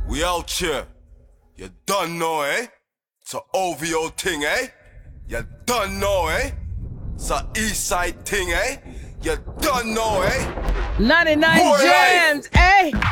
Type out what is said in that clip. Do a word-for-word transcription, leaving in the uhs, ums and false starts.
We out here. You done know, eh? It's a O V O thing, eh? You done know, eh? It's a East Side thing, eh? You done know, eh? ninety-nine Boy, Jams, eh?